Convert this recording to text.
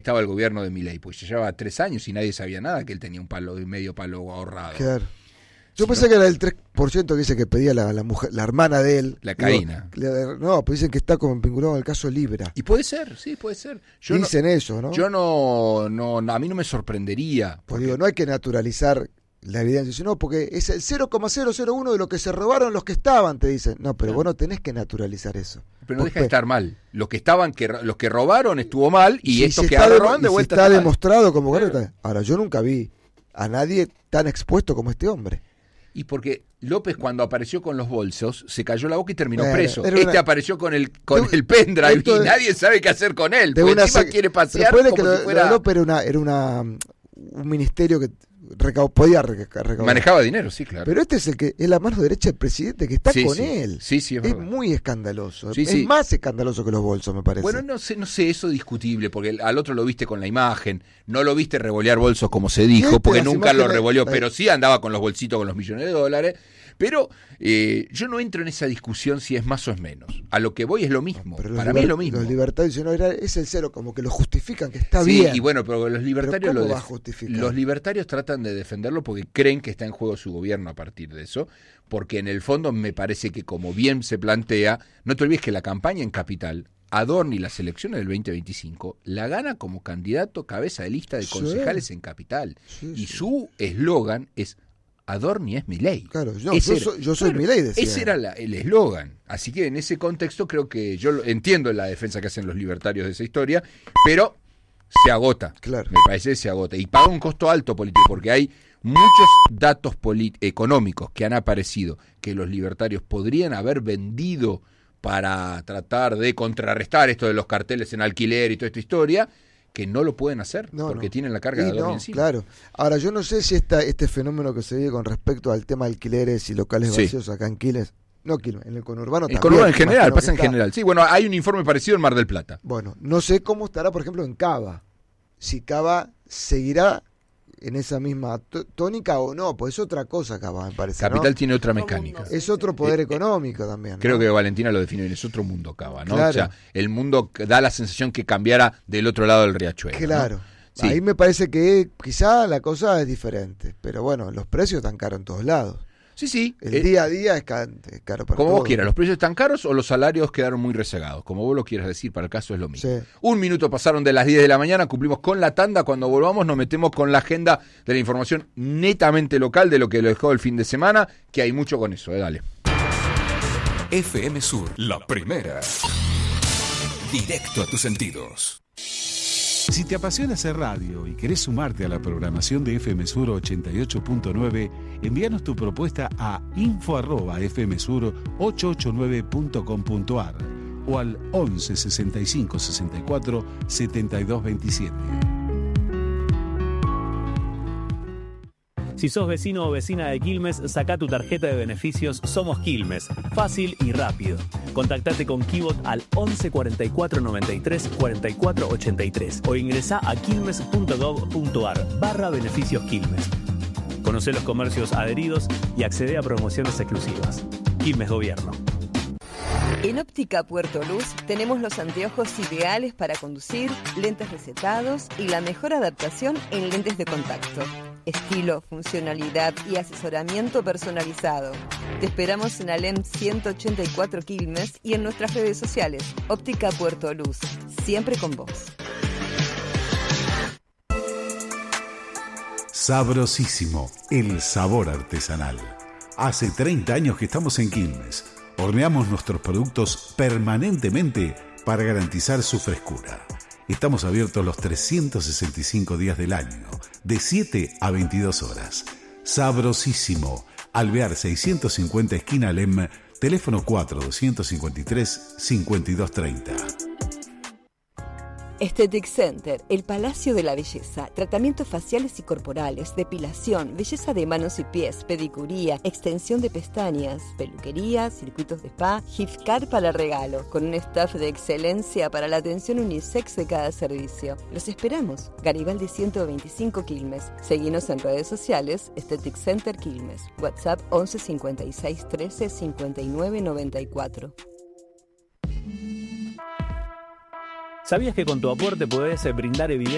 estaba el gobierno de Milei, pues ya llevaba 3 años y nadie sabía nada que él tenía un palo y medio palo ahorrado. Claro. Yo pensé que era el 3% que dice que pedía la mujer, la hermana de él. La Karina. No, pues dicen que está como vinculado al caso Libra. Y puede ser, sí, puede ser. Dicen eso, ¿no? Yo no, a mí no me sorprendería. Pues digo, no hay que naturalizar la evidencia, sino porque es el 0,001 de lo que se robaron los que estaban, te dicen. No, pero vos no tenés que naturalizar eso. Pero no deja de estar mal. Los que robaron estuvo mal y si estos que ahora roban de si vuelta está mal. demostrado como claro. Ahora, yo nunca vi a nadie tan expuesto como este hombre. Y porque López cuando apareció con los bolsos se cayó la boca y terminó Bueno, preso. apareció con el pendrive y nadie sabe qué hacer con él. Porque encima quiere pasear como que si fuera... López era un ministerio que podía recaudar. Manejaba dinero, sí, claro. Pero este es es la mano derecha del presidente que está con él. Sí, es muy escandaloso. Sí, es más escandaloso que los bolsos, me parece. Bueno, no sé, eso discutible, porque al otro lo viste con la imagen, no lo viste revolear bolsos como se dijo, porque nunca lo revoleó, pero sí andaba con los bolsitos con los millones de dólares. Pero yo no entro en esa discusión si es más o es menos. A lo que voy es lo mismo. Para mí es lo mismo. Los libertarios dicen, no, es el cero, como que lo justifican, que está bien. Sí, y bueno, pero los libertarios ¿Cómo va a justificar? Los libertarios tratan de defenderlo porque creen que está en juego su gobierno a partir de eso, porque en el fondo me parece que, como bien se plantea, no te olvides que la campaña en Capital, Adorni, las elecciones del 2025, la gana como candidato cabeza de lista de concejales en Capital. Y su eslogan es: Adorni es Milei. Claro, yo soy Milei, decía. Ese era el eslogan. Así que en ese contexto creo que yo entiendo la defensa que hacen los libertarios de esa historia, pero se agota. Claro. Me parece que se agota. Y paga un costo alto político, porque hay muchos datos económicos que han aparecido que los libertarios podrían haber vendido para tratar de contrarrestar esto de los carteles en alquiler y toda esta historia, que no lo pueden hacer porque tienen la carga de Adorni encima. Claro. Ahora, yo no sé si este fenómeno que se vive con respecto al tema de alquileres y locales vacíos acá en Quilmes, en el conurbano también. El conurbano en general, pasa en general. Sí, bueno, hay un informe parecido en Mar del Plata. Bueno, no sé cómo estará, por ejemplo, en Cava. Si Cava seguirá en esa misma tónica o no, pues es otra cosa Cava, me parece. Capital tiene otra mecánica. Es otro poder económico también, ¿no? Creo que Valentina lo define bien, es otro mundo Cava, ¿no? Claro. O sea, el mundo da la sensación que cambiara del otro lado del riachuelo. Claro. ¿no? Sí. Ahí me parece que quizá la cosa es diferente, pero bueno, los precios están caros en todos lados. Sí. El día a día es caro para como todo. vos quieras, ¿los precios están caros o los salarios quedaron muy rezagados? Como vos lo quieras decir, para el caso es lo mismo. Sí. 1 minuto pasaron de las 10 de la mañana, cumplimos con la tanda. Cuando volvamos nos metemos con la agenda de la información netamente local de lo que lo dejó el fin de semana, que hay mucho con eso, dale. FM Sur, la primera. Directo a tus sentidos. Si te apasiona hacer radio y querés sumarte a la programación de FM Sur 88.9, envíanos tu propuesta a info@fmsur889.com.ar o al 11 65 64 72 27. Si sos vecino o vecina de Quilmes, sacá tu tarjeta de beneficios Somos Quilmes. Fácil y rápido. Contactate con Kibot al 11 44 93 44 83 o ingresá a quilmes.gov.ar/beneficios Quilmes. Conocé los comercios adheridos y accede a promociones exclusivas. Quilmes Gobierno. En Óptica Puerto Luz tenemos los anteojos ideales para conducir, lentes recetados y la mejor adaptación en lentes de contacto. Estilo, funcionalidad y asesoramiento personalizado. Te esperamos en Alem 184 Quilmes y en nuestras redes sociales. Óptica Puerto Luz, siempre con vos. Sabrosísimo, el sabor artesanal. Hace 30 años que estamos en Quilmes. Horneamos nuestros productos permanentemente para garantizar su frescura. Estamos abiertos los 365 días del año, de 7 a 22 horas. Sabrosísimo, Alvear 650 esquina Alem, teléfono 4-253-5230. Aesthetic Center, el Palacio de la Belleza, tratamientos faciales y corporales, depilación, belleza de manos y pies, pedicuría, extensión de pestañas, peluquería, circuitos de spa, gift card para regalo, con un staff de excelencia para la atención unisex de cada servicio. Los esperamos. Garibaldi 125 Quilmes. Seguinos en redes sociales, Aesthetic Center Quilmes. WhatsApp 11 56 13 59 94. ¿Sabías que con tu aporte podés brindar evidencia